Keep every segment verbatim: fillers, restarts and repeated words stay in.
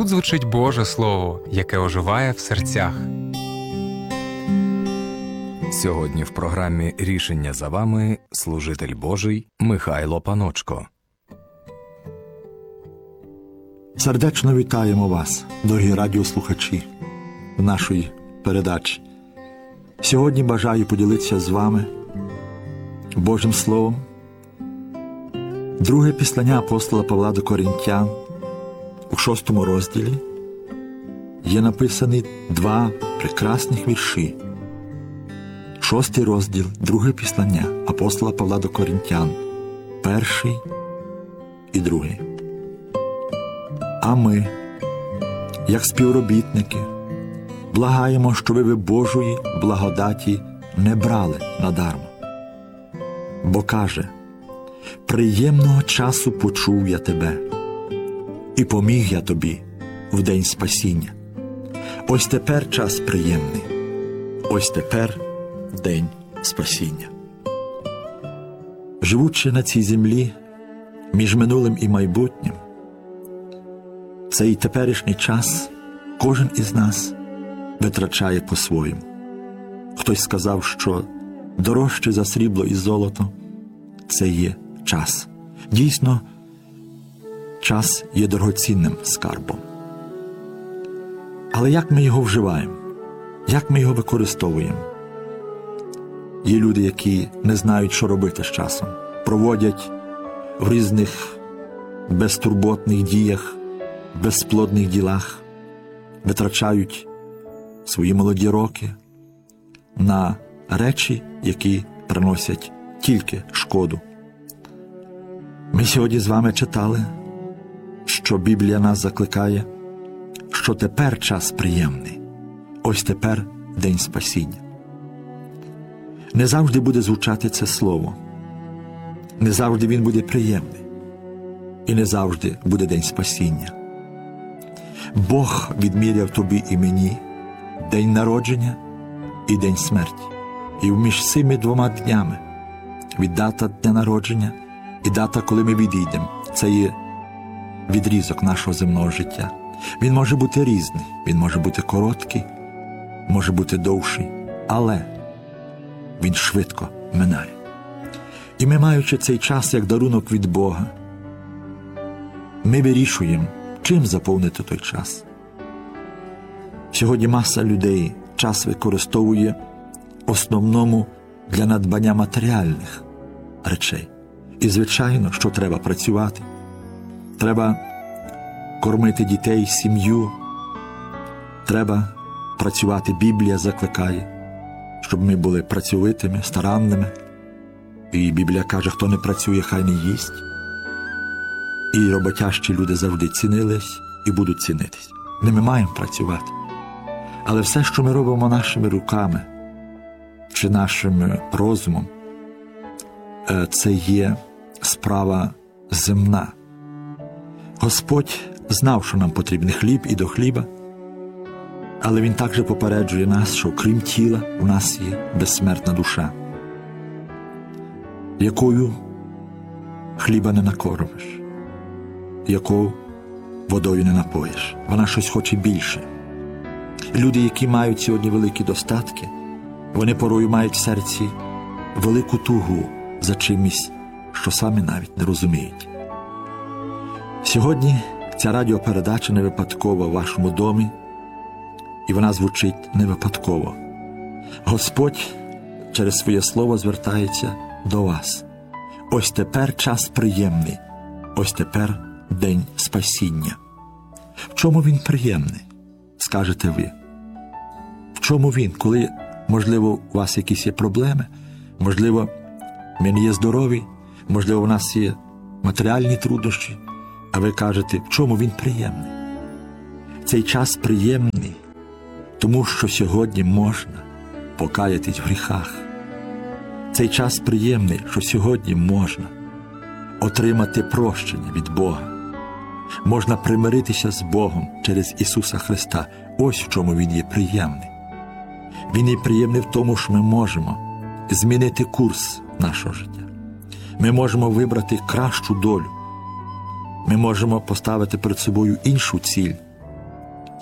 Тут звучить Боже Слово, яке оживає в серцях. Сьогодні в програмі «Рішення за вами» служитель Божий Михайло Паночко. Сердечно вітаємо вас, дорогі радіослухачі, в нашій передачі. Сьогодні бажаю поділитися з вами Божим Словом. Друге післання апостола Павла до Коринтян у шостому розділі є написані два прекрасних вірші. Шостий розділ, друге післання апостола Павла до Коринтян, перший і другий. А ми, як співробітники, благаємо, щоби ви Божої благодаті не брали надармо. Бо каже: «Приємного часу почув я тебе, і поміг я тобі в день спасіння». Ось тепер час приємний, ось тепер день спасіння. Живучи на цій землі, між минулим і майбутнім, цей теперішній час кожен із нас витрачає по-своєму. Хтось сказав, що дорожче за срібло і золото – це є час. Дійсно, час є дорогоцінним скарбом. Але як ми його вживаємо? Як ми його використовуємо? Є люди, які не знають, що робити з часом. Проводять в різних безтурботних діях, безплодних ділах, витрачають свої молоді роки на речі, які приносять тільки шкоду. Ми сьогодні з вами читали, що Біблія нас закликає, що тепер час приємний, ось тепер день спасіння. Не завжди буде звучати це слово, не завжди він буде приємний, і не завжди буде день спасіння. Бог відміряв тобі і мені день народження і день смерті. І між цими двома днями, від дата дня народження і дата, коли ми відійдемо, це є відрізок нашого земного життя. Він може бути різний, він може бути короткий, може бути довший, але він швидко минає. І ми, маючи цей час як дарунок від Бога, ми вирішуємо, чим заповнити той час. Сьогодні маса людей час використовує в основному для надбання матеріальних речей. І, звичайно, що треба працювати. Треба кормити дітей, сім'ю. Треба працювати. Біблія закликає, щоб ми були працьовитими, старанними. І Біблія каже, хто не працює, хай не їсть. І роботящі люди завжди цінились і будуть цінитись. Не ми маємо працювати. Але все, що ми робимо нашими руками чи нашим розумом, це є справа земна. Господь знав, що нам потрібен хліб і до хліба, але Він також попереджує нас, що крім тіла у нас є безсмертна душа, якою хліба не накормиш, яку водою не напоїш. Вона щось хоче більше. Люди, які мають сьогодні великі достатки, вони порою мають в серці велику тугу за чимось, що самі навіть не розуміють. Сьогодні ця радіопередача не випадкова в вашому домі, і вона звучить не випадково. Господь через своє слово звертається до вас. Ось тепер час приємний, ось тепер день спасіння. В чому він приємний, скажете ви? В чому він, коли, можливо, у вас якісь є проблеми, можливо, ми не є здорові, можливо, у нас є матеріальні труднощі, а ви кажете, в чому він приємний? Цей час приємний, тому що сьогодні можна покаятись в гріхах. Цей час приємний, що сьогодні можна отримати прощення від Бога. Можна примиритися з Богом через Ісуса Христа. Ось в чому Він є приємний. Він є приємний в тому, що ми можемо змінити курс нашого життя. Ми можемо вибрати кращу долю. Ми можемо поставити перед собою іншу ціль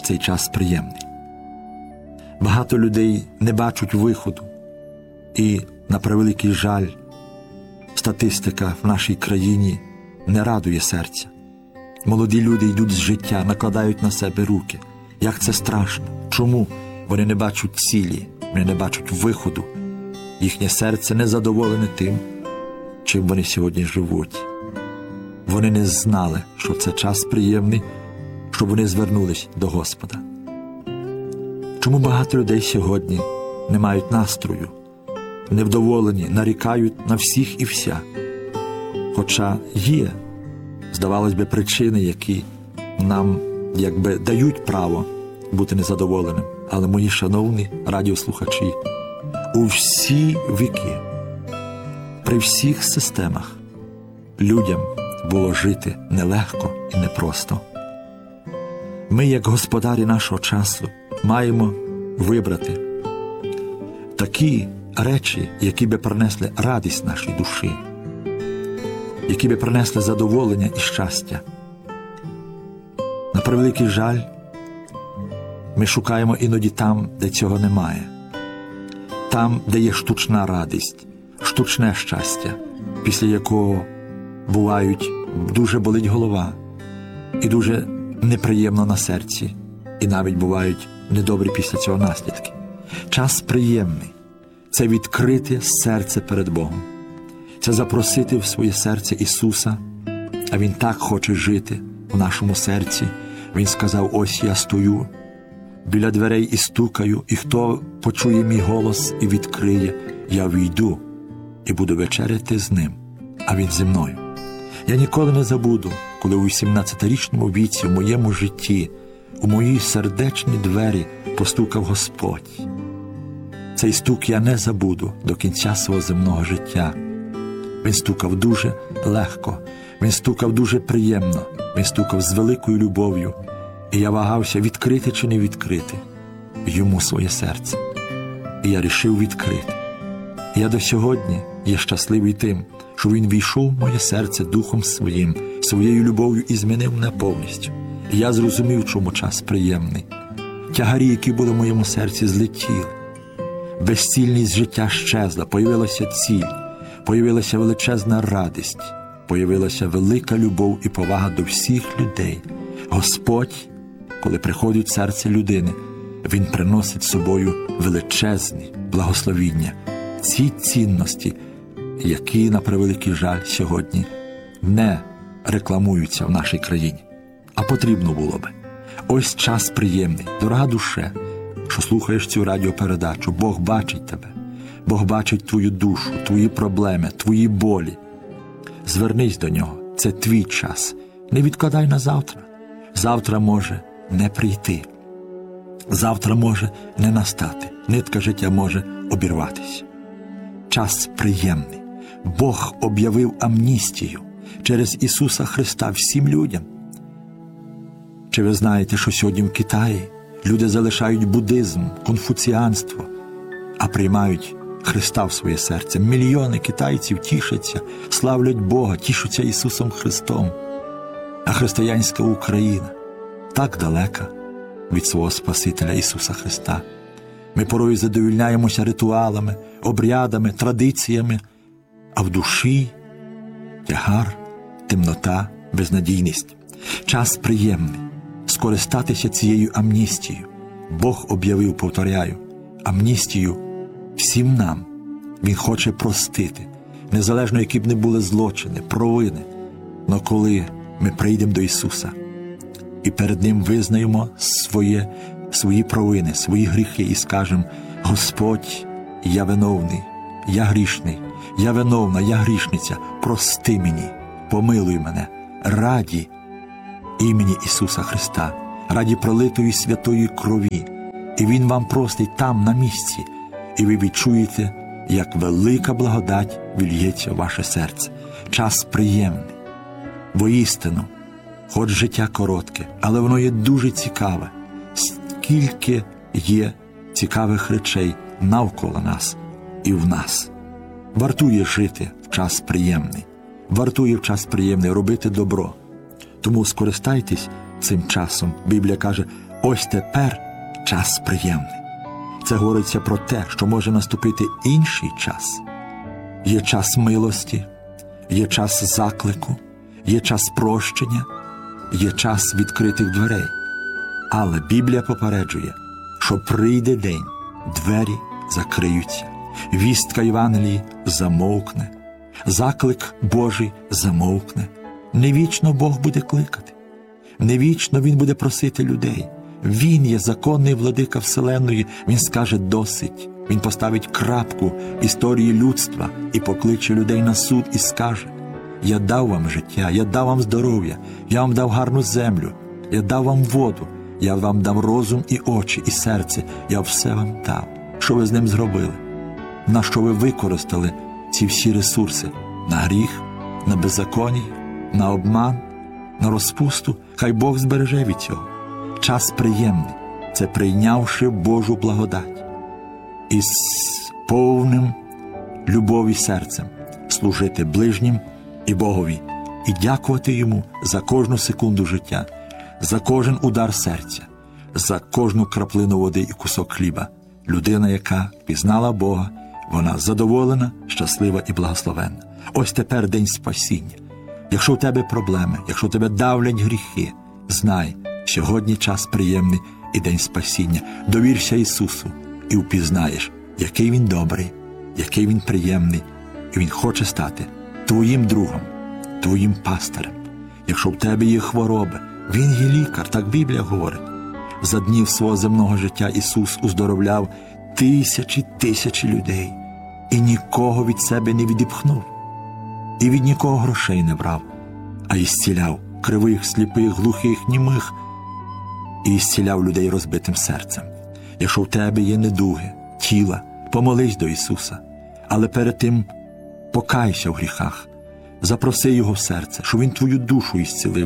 цей час приємний. Багато людей не бачать виходу. І, на превеликий жаль, статистика в нашій країні не радує серця. Молоді люди йдуть з життя, накладають на себе руки. Як це страшно. Чому? Вони не бачать цілі, вони не бачать виходу. Їхнє серце не задоволене тим, чим вони сьогодні живуть. Вони не знали, що це час приємний, щоб вони звернулись до Господа. Чому багато людей сьогодні не мають настрою, невдоволені, нарікають на всіх і вся? Хоча є, здавалось би, причини, які нам якби дають право бути незадоволеним. Але, мої шановні радіослухачі, у всі віки, при всіх системах, людям було жити нелегко і непросто. Ми, як господарі нашого часу, маємо вибрати такі речі, які би принесли радість нашій душі, які би принесли задоволення і щастя. На превеликий жаль, ми шукаємо іноді там, де цього немає. Там, де є штучна радість, штучне щастя, після якого бувають дуже болить голова і дуже неприємно на серці, і навіть бувають недобрі після цього наслідки. Час приємний – це відкрити серце перед Богом. Це запросити в своє серце Ісуса, а Він так хоче жити в нашому серці. Він сказав: ось я стою біля дверей і стукаю, і хто почує мій голос і відкриє, я війду і буду вечеряти з ним, а він зі мною. Я ніколи не забуду, коли у вісімнадцятирічному віці в моєму житті, у мої сердечні двері постукав Господь. Цей стук я не забуду до кінця свого земного життя. Він стукав дуже легко, він стукав дуже приємно, він стукав з великою любов'ю, і я вагався, відкрити чи не відкрити йому своє серце. І я рішив відкрити. І я до сьогодні є щасливий тим, що він війшов в моє серце духом своїм, своєю любов'ю і змінив мене повністю. І я зрозумів, чому час приємний. Тягарі, які були в моєму серці, злетіли. Безцільність життя щезла, появилася ціль, появилася величезна радість, появилася велика любов і повага до всіх людей. Господь, коли приходить в серце людини, Він приносить з собою величезні благословіння. Ці цінності, які, на превеликий жаль, сьогодні не рекламуються в нашій країні. А потрібно було би. Ось час приємний. Дорога душе, що слухаєш цю радіопередачу, Бог бачить тебе. Бог бачить твою душу, твої проблеми, твої болі. Звернись до Нього. Це твій час. Не відкладай на завтра. Завтра може не прийти. Завтра може не настати. Нитка життя може обірватися. Час приємний. Бог об'явив амністію через Ісуса Христа всім людям. Чи ви знаєте, що сьогодні в Китаї люди залишають буддизм, конфуціанство, а приймають Христа в своє серце? Мільйони китайців тішаться, славлять Бога, тішаться Ісусом Христом. А християнська Україна так далека від свого Спасителя Ісуса Христа. Ми порою задовольняємося ритуалами, обрядами, традиціями, а в душі тягар, темнота, безнадійність. Час приємний скористатися цією амністією. Бог об'явив, повторяю, амністію всім нам. Він хоче простити, незалежно які б не були злочини, провини. Но коли ми прийдемо до Ісуса і перед Ним визнаємо своє, свої провини, свої гріхи і скажемо: Господь, я виновний, я грішний, я виновна, я грішниця, прости мені, помилуй мене, раді імені Ісуса Христа, раді пролитої святої крові. І Він вам простить там, на місці, і ви відчуєте, як велика благодать вільється в ваше серце. Час приємний. Воістину, хоч життя коротке, але воно є дуже цікаве. Скільки є цікавих речей навколо нас і в нас. Вартує жити в час приємний. Вартує в час приємний робити добро. Тому скористайтесь цим часом. Біблія каже: Ось тепер час приємний. Це говориться про те, що може наступити інший час. Є час милості, є час заклику, є час прощення, є час відкритих дверей. Але Біблія попереджує, що прийде день, двері закриються, вістка Євангелії замовкне, заклик Божий замовкне. Не вічно Бог буде кликати, не вічно Він буде просити людей. Він є законний владика Вселенної, Він скаже «досить». Він поставить крапку в історії людства і покличе людей на суд і скаже: «Я дав вам життя, я дав вам здоров'я, я вам дав гарну землю, я дав вам воду, я вам дав розум і очі, і серце, я все вам дав». Що ви з ним зробили? На що ви використали ці всі ресурси? На гріх, на беззаконня, на обман, на розпусту? Хай Бог збереже від цього. Час приємний – це прийнявши Божу благодать і з повним любові серцем служити ближнім і Богові, і дякувати Йому за кожну секунду життя, за кожен удар серця, за кожну краплину води і кусок хліба. Людина, яка пізнала Бога, вона задоволена, щаслива і благословенна. Ось тепер день спасіння. Якщо в тебе проблеми, якщо тебе давлять гріхи, знай, сьогодні час приємний і день спасіння. Довірся Ісусу і впізнаєш, який Він добрий, який Він приємний, і Він хоче стати твоїм другом, твоїм пастирем. Якщо в тебе є хвороби, Він є лікар, так Біблія говорить. За днів свого земного життя Ісус уздоровляв тисячі тисячі людей і нікого від себе не відіпхнув, і від нікого грошей не брав, а ісціляв кривих, сліпих, глухих, німих, і ісціляв людей розбитим серцем. Якщо в тебе є недуги тіла, помолись до Ісуса, але перед тим покайся в гріхах, запроси Його в серце, щоб Він твою душу ісцілив,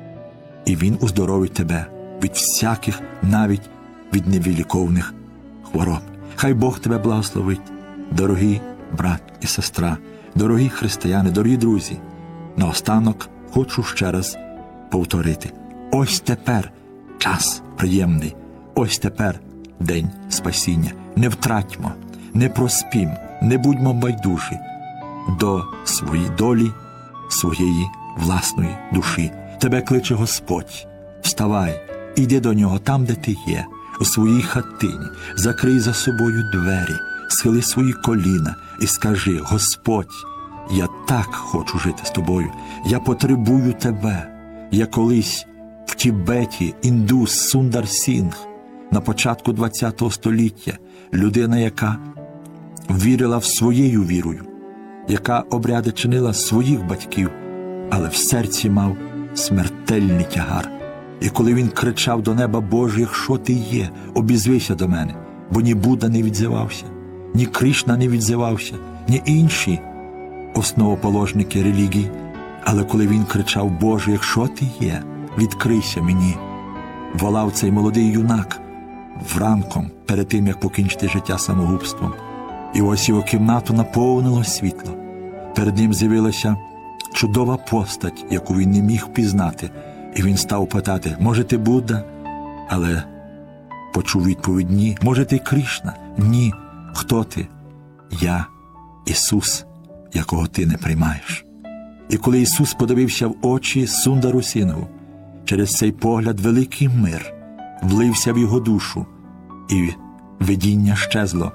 і Він уздоровить тебе від всяких, навіть від невиліковних хвороб. Хай Бог тебе благословить, дорогий брат і сестра, дорогі християни, дорогі друзі. Наостанок хочу ще раз повторити. Ось тепер час приємний, ось тепер день спасіння. Не втратьмо, не проспім, не будьмо байдужі до своєї долі, своєї власної душі. Тебе кличе Господь. Вставай, іди до Нього там, де ти є, у своїй хатині, закрий за собою двері, схили свої коліна і скажи: Господь, я так хочу жити з Тобою, я потребую Тебе. Я колись в Тібеті, індус Сундар Сінг, на початку ХХ століття, людина, яка вірила в своєю вірою, яка обряди чинила своїх батьків, але в серці мав смертельний тягар. І коли він кричав до неба: Боже, якщо ти є, обізвися до мене, бо ні Будда не відзивався, ні Кришна не відзивався, ні інші основоположники релігій. Але коли він кричав: Боже, якщо ти є, відкрийся мені, волав цей молодий юнак вранком, перед тим, як покінчити життя самогубством. І ось його кімнату наповнило світло. Перед ним з'явилася чудова постать, яку він не міг пізнати. І він став питати: може ти Будда? Але почув відповідь: ні. Може ти Кришна? Ні. Хто ти? Я Ісус, якого ти не приймаєш. І коли Ісус подивився в очі Сундару Сінгу, через цей погляд великий мир влився в його душу, і видіння щезло.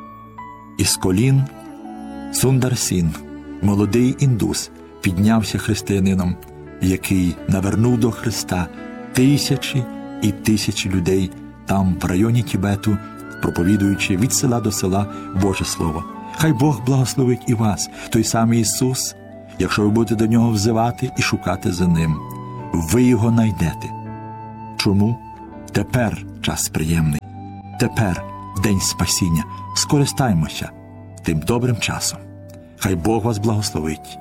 І з колін Сундар Сінг, молодий індус, піднявся християнином, який навернув до Христа тисячі і тисячі людей там, в районі Тібету, проповідуючи від села до села Боже Слово. Хай Бог благословить і вас, той самий Ісус, якщо ви будете до Нього взивати і шукати за Ним. Ви Його найдете. Чому? Тепер час приємний. Тепер день спасіння. Скористаймося тим добрим часом. Хай Бог вас благословить.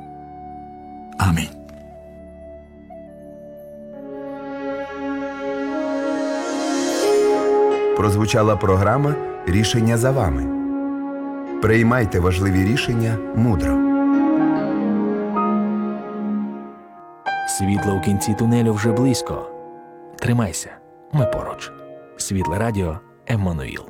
Амінь. Прозвучала програма «Рішення за вами». Приймайте важливі рішення мудро. Світло у кінці тунелю вже близько. Тримайся, ми поруч. Світле Радіо Еммануїл.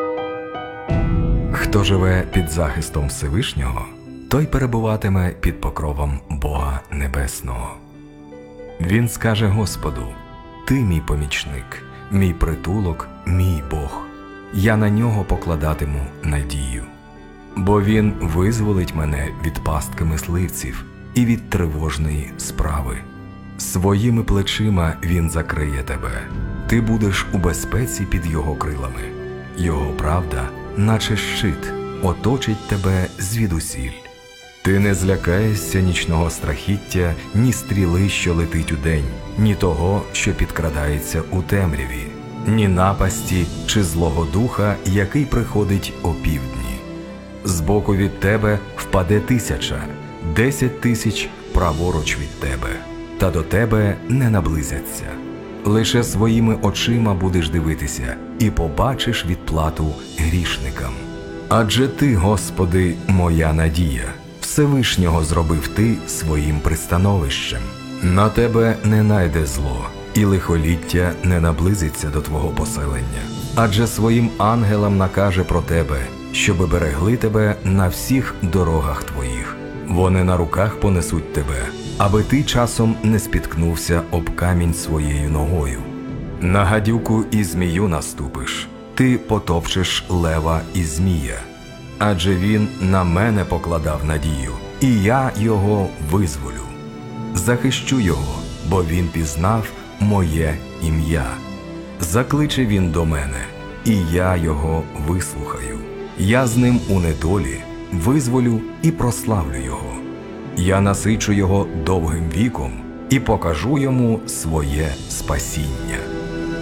Хто живе під захистом Всевишнього, той перебуватиме під покровом Бога Небесного. Він скаже Господу: «Ти мій помічник, мій притулок, мій Бог. Я на нього покладатиму надію. Бо він визволить мене від пастки мисливців і від тривожної справи. Своїми плечима він закриє тебе. Ти будеш у безпеці під його крилами. Його правда, наче щит, оточить тебе звідусіль. Ти не злякаєшся нічного страхіття, ні стріли, що летить удень, ні того, що підкрадається у темряві, ні напасті чи злого духа, який приходить опівдні. Збоку від тебе впаде тисяча, десять тисяч праворуч від тебе, та до тебе не наблизяться. Лише своїми очима будеш дивитися і побачиш відплату грішникам. Адже ти, Господи, моя надія, Всевишнього зробив ти своїм пристановищем. На тебе не найде зло, і лихоліття не наблизиться до твого поселення. Адже своїм ангелам накаже про тебе, щоби берегли тебе на всіх дорогах твоїх. Вони на руках понесуть тебе, аби ти часом не спіткнувся об камінь своєю ногою. На гадюку і змію наступиш, ти потопчеш лева і змія. Адже він на мене покладав надію, і я його визволю. Захищу його, бо він пізнав моє ім'я. Закличе він до мене, і я його вислухаю. Я з ним у недолі визволю і прославлю його. Я насичу його довгим віком і покажу йому своє спасіння.